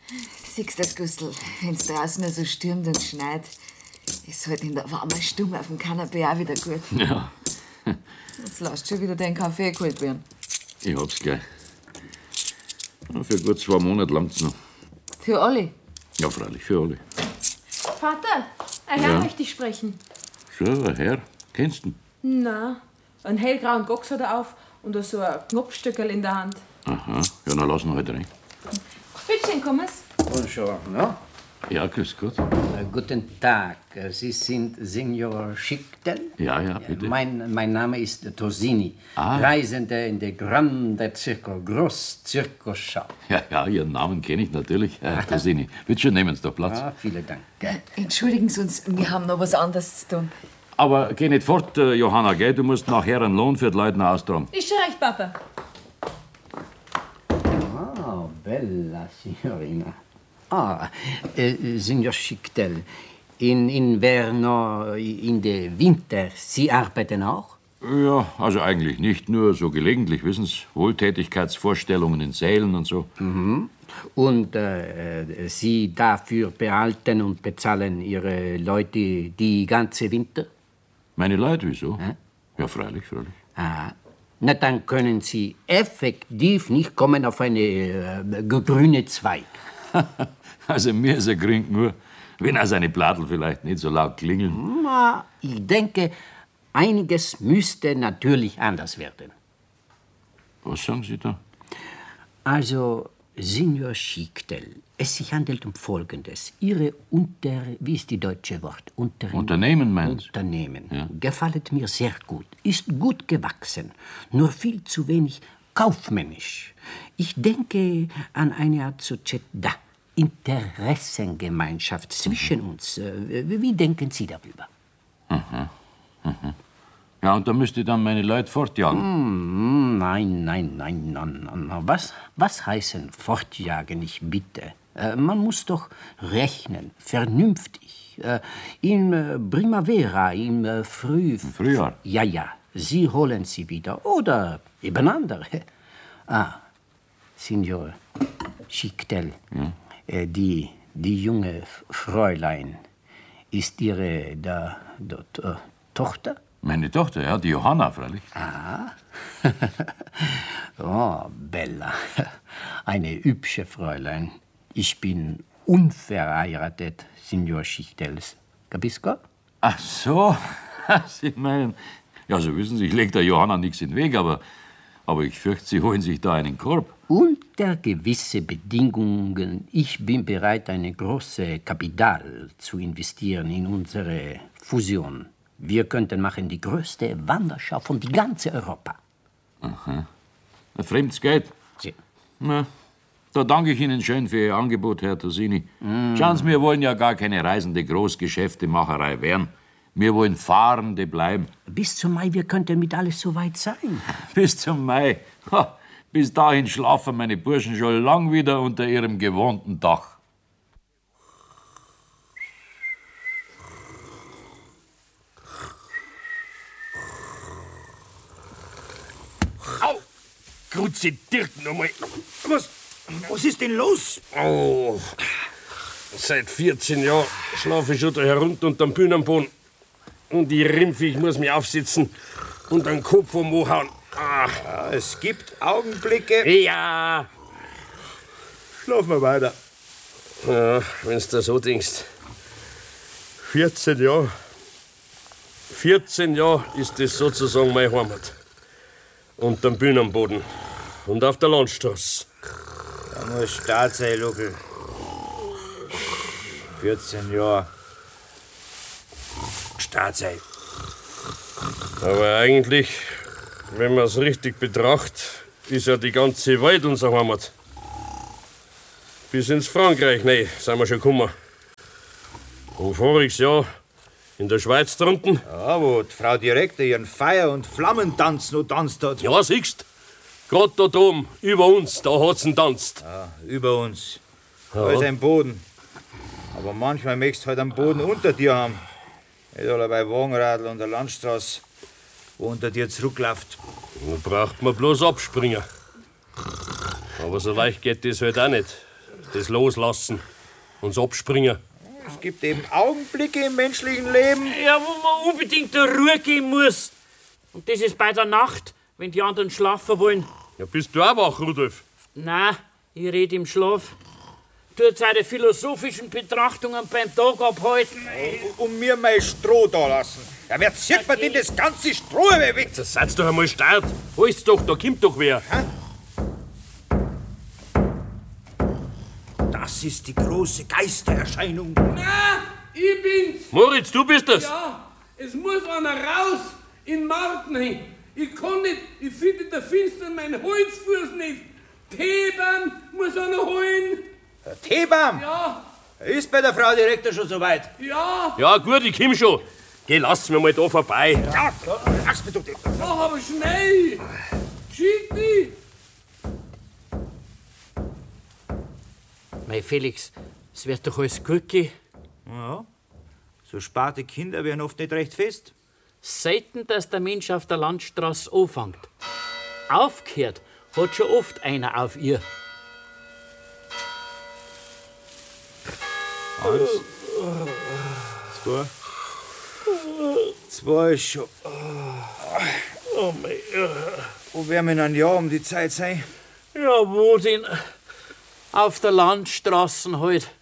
Siehst du das, Gustl, wenn's draußen nur so stürmt und schneit, ist halt in der warmen Stube auf dem Kanapee auch wieder gut. Ja. Jetzt lasst schon wieder den Kaffee geholt werden. Ich hab's gleich. Ja, für gut 2 Monate langt's noch. Für alle? Ja, freilich, für alle. Vater, ein Herr Ja? möchte ich sprechen. Schon, ein Herr? Kennst du ihn? Na, einen hellgrauen Box hat er auf und so ein Knopfstöckerl in der Hand. Aha. Ja, dann lass ihn halt rein. Bitte schön, komm es. Bonjour, no? Ja, grüß Gott. Guten Tag. Sie sind Signor Schicktel? Ja, ja, bitte. Mein Name ist Tosini. Ah. Reisende in der Grande Circo, Groß-Zirkusschau. Ja, Ihren Namen kenne ich natürlich, Herr Tosini. Bitte schön, nehmen Sie doch Platz. Ah, vielen Dank. Entschuldigen Sie uns, wir haben noch was anderes zu tun. Aber geh nicht fort, Johanna, gell? Du musst nachher einen Lohn für die Leute noch austragen. Ist schon recht, Papa. Ah, bella Signorina. Signor Schicktel, in Verno, in der Winter, Sie arbeiten auch? Ja, also eigentlich nicht, nur so gelegentlich, wissen Sie, Wohltätigkeitsvorstellungen in Sälen und so. Mhm. Und Sie dafür behalten und bezahlen Ihre Leute die ganze Winter? Meine Leute, wieso? Ja, freilich. Ah. Na, dann können Sie effektiv nicht kommen auf eine grüne Zweig. Also mir ist er gringt nur, wenn er seine Plattel vielleicht nicht so laut klingeln. Na, ich denke, einiges müsste natürlich anders werden. Was sagen Sie da? Also, Signor Schicktel, es sich handelt um Folgendes. Ihre wie ist die deutsche Wort? Unternehmen, meinen Sie? Unternehmen. Ja. Gefällt mir sehr gut. Ist gut gewachsen. Nur viel zu wenig kaufmännisch. Ich denke an eine Art Società, Interessengemeinschaft zwischen uns. Wie denken Sie darüber? Aha. Ja, und da müsste ich dann meine Leute fortjagen. Nein. Was heißen fortjagen, ich bitte? Man muss doch rechnen, vernünftig. Im Primavera, im Frühjahr? Ja, Sie holen sie wieder. Oder eben andere. Signor Schicktel, die junge Fräulein, ist Ihre Tochter? Meine Tochter, ja, die Johanna, freilich. Ah. Oh, Bella. Eine hübsche Fräulein. Ich bin unverheiratet, Signor Schichtels. Capisco? Ach so, Sie meinen... Ja, so wissen Sie, ich leg der Johanna nichts in den Weg, aber ich fürchte, Sie holen sich da einen Korb. Unter gewisse Bedingungen. Ich bin bereit, eine große Kapital zu investieren in unsere Fusion. Wir könnten machen die größte Wanderschau von die ganze Europa. Aha. Ein fremdes Geld? Sie. Na, da danke ich Ihnen schön für Ihr Angebot, Herr Tosini. Schauen Sie, wir wollen ja gar keine reisende Großgeschäftemacherei werden. Wir wollen Fahrende bleiben. Bis zum Mai, wir könnten mit alles so weit sein. Bis zum Mai? Ha, bis dahin schlafen meine Burschen schon lang wieder unter ihrem gewohnten Dach. Au! Grüezi Dirk nochmal. Was ist denn los? Oh, seit 14 Jahren schlafe ich schon da herunter unterm Bühnenboden. Und die Rimpfe, ich muss mich aufsitzen und den Kopf umhauen. Ja, es gibt Augenblicke. Ja. Schlafen wir weiter. Ja, wenn's da so denkst. 14 Jahre. 14 Jahre ist das sozusagen meine Heimat. Unterm Bühnenboden. Und auf der Landstraße. Da muss Start sein, Luckel. 14 Jahre. Start sein. Aber eigentlich, wenn man es richtig betrachtet, ist ja die ganze Welt unsere Heimat. Bis ins Frankreich, nein, sind wir schon gekommen. Und voriges Jahr in der Schweiz drunten. Ja, wo die Frau Direktor ihren Feuer- und Flammentanz noch tanzt hat. Ja, siehst gerade dort oben, über uns, da hat's ihn tanzt. Ja, über uns. Ja. Da ist ein Boden. Aber manchmal möchtest du halt einen Boden unter dir haben. Nicht alle bei Wagenradl und der Landstraße, wo unter dir zurückläuft. Da braucht man bloß abspringen. Aber so leicht geht das halt auch nicht. Das Loslassen und das Abspringen. Es gibt eben Augenblicke im menschlichen Leben. Ja, wo man unbedingt der Ruhe geben muss. Und das ist bei der Nacht, wenn die anderen schlafen wollen. Ja, bist du auch wach, Rudolf? Nein, ich rede im Schlaf. Tut seine philosophischen Betrachtungen beim Tag abhalten. Und mir mein Stroh da lassen. Ja, wer zieht mir denn das ganze Stroh weg? Das seid's doch einmal stark. Holt's doch, da kommt doch wer. Das ist die große Geistererscheinung. Na, ich bin's. Moritz, du bist das? Ja, es muss einer raus in Marten hin. Ich kann nicht, ich finde in der Finster meinen Holzfuß nicht. Teebaum muss einer holen. Der Teebaum? Ja, Ist bei der Frau Direktor schon soweit? ja, Ja, gut, ich komm schon. Geh, lass mir mal da vorbei. Ja, lass mich doch den. mach aber schnell. Schick Mei Felix, es wird doch alles gut gehen. Ja, so sparte Kinder werden oft nicht recht fest. Selten, dass der Mensch auf der Landstraße anfängt. Aufgehört hat schon oft einer auf ihr. Eins. Zwei. Zwei ist schon. Oh mei, Wo werden wir in einem Jahr um die Zeit sein? ja, wo denn? Auf der Landstraße halt.